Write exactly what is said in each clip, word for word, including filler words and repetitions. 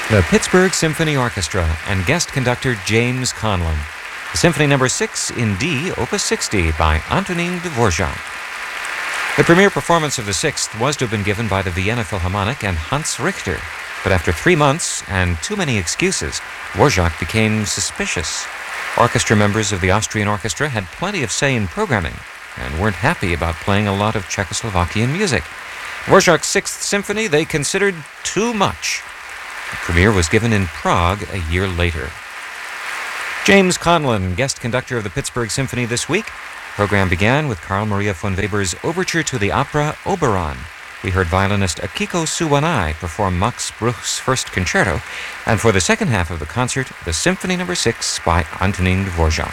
The Pittsburgh Symphony Orchestra and guest conductor James Conlon. The Symphony Number six in D, Opus sixty by Antonin Dvorak. The premiere performance of the sixth was to have been given by the Vienna Philharmonic and Hans Richter, but after three months and too many excuses, Dvorak became suspicious. Orchestra members of the Austrian orchestra had plenty of say in programming and weren't happy about playing a lot of Czechoslovakian music. Dvorak's Sixth Symphony they considered too much. The premiere was given in Prague a year later. James Conlon, guest conductor of the Pittsburgh Symphony this week. The program began with Carl Maria von Weber's overture to the opera Oberon. We heard violinist Akiko Suwanai perform Max Bruch's first concerto, and for the second half of the concert, the Symphony Number six by Antonin Dvorak.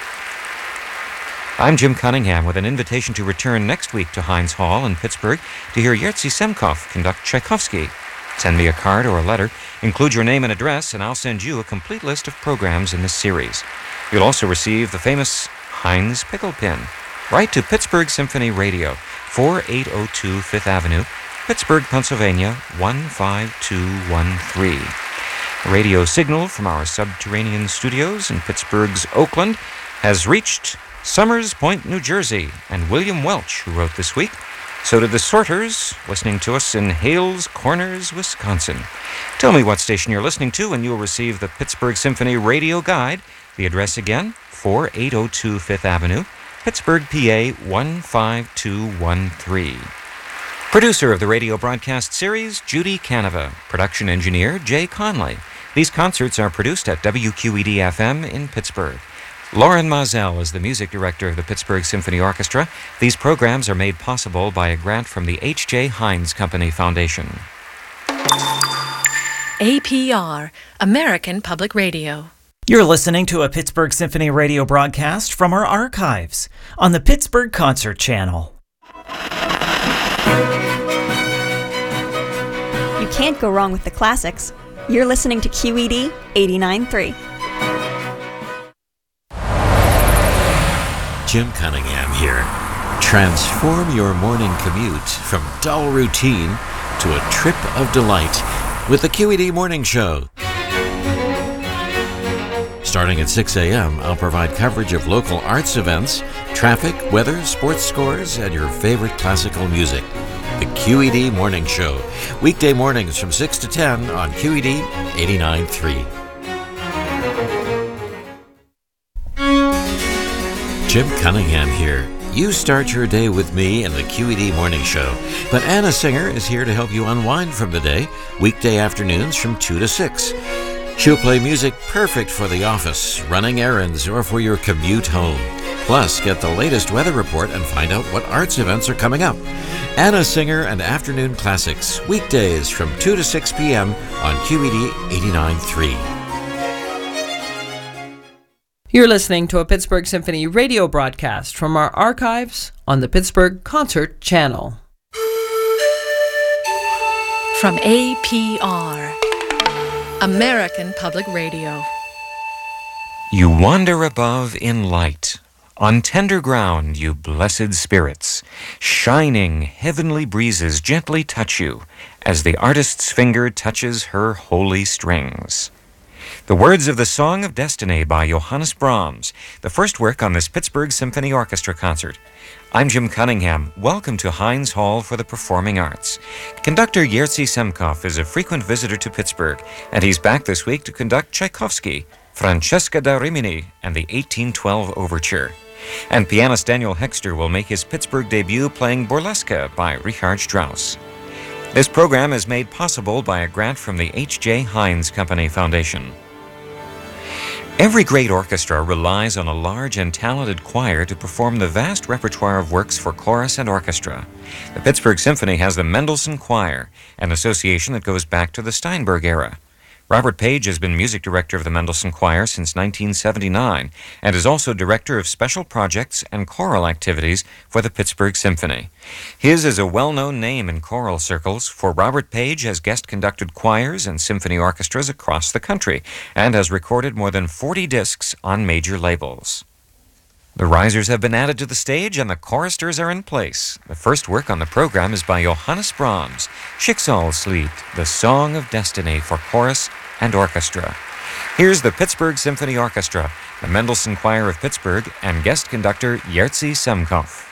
I'm Jim Cunningham with an invitation to return next week to Heinz Hall in Pittsburgh to hear Jerzy Semkov conduct Tchaikovsky. Send me a card or a letter, include your name and address, and I'll send you a complete list of programs in this series. You'll also receive the famous Heinz Pickle Pin. Write to Pittsburgh Symphony Radio, four eight zero two Fifth Avenue, Pittsburgh, Pennsylvania, one five two one three. A radio signal from our subterranean studios in Pittsburgh's Oakland has reached Summers Point, New Jersey, and William Welch, who wrote this week. So did the Sorters, listening to us in Hales Corners, Wisconsin. Tell me what station you're listening to, and you'll receive the Pittsburgh Symphony Radio Guide. The address again, four eight zero two Fifth Avenue, Pittsburgh, P A, one five two one three. Producer of the radio broadcast series, Judy Canova. Production engineer, Jay Conley. These concerts are produced at W Q E D F M in Pittsburgh. Lauren Mazel is the music director of the Pittsburgh Symphony Orchestra. These programs are made possible by a grant from the H J. Heinz Company Foundation. A P R, American Public Radio. You're listening to a Pittsburgh Symphony radio broadcast from our archives on the Pittsburgh Concert Channel. You can't go wrong with the classics. You're listening to Q E D eighty-nine point three. Jim Cunningham here. Transform your morning commute from dull routine to a trip of delight with the Q E D Morning Show. Starting at six a.m., I'll provide coverage of local arts events, traffic, weather, sports scores, and your favorite classical music. The Q E D Morning Show. Weekday mornings from six to ten on Q E D eighty-nine point three. Jim Cunningham here. You start your day with me in the Q E D Morning Show, but Anna Singer is here to help you unwind from the day, weekday afternoons from two to six. She'll play music perfect for the office, running errands, or for your commute home. Plus, get the latest weather report and find out what arts events are coming up. Anna Singer and Afternoon Classics, weekdays from two to six p.m. on Q E D eighty-nine point three. You're listening to a Pittsburgh Symphony radio broadcast from our archives on the Pittsburgh Concert Channel. From A P R, American Public Radio. You wander above in light. On tender ground, you blessed spirits. Shining, heavenly breezes gently touch you as the artist's finger touches her holy strings. The words of the Song of Destiny by Johannes Brahms, the first work on this Pittsburgh Symphony Orchestra concert. I'm Jim Cunningham. Welcome to Heinz Hall for the Performing Arts. Conductor Jerzy Semkov is a frequent visitor to Pittsburgh, and he's back this week to conduct Tchaikovsky, Francesca da Rimini, and the eighteen twelve Overture. And pianist Daniel Hexter will make his Pittsburgh debut playing Burlesque by Richard Strauss. This program is made possible by a grant from the H J. Heinz Company Foundation. Every great orchestra relies on a large and talented choir to perform the vast repertoire of works for chorus and orchestra. The Pittsburgh Symphony has the Mendelssohn Choir, an association that goes back to the Steinberg era. Robert Page has been music director of the Mendelssohn Choir since nineteen seventy-nine and is also director of special projects and choral activities for the Pittsburgh Symphony. His is a well-known name in choral circles, for Robert Page has guest-conducted choirs and symphony orchestras across the country and has recorded more than forty discs on major labels. The risers have been added to the stage and the choristers are in place. The first work on the program is by Johannes Brahms, Schicksalslied, the Song of Destiny for chorus and orchestra. Here's the Pittsburgh Symphony Orchestra, the Mendelssohn Choir of Pittsburgh, and guest conductor Jerzy Semkov.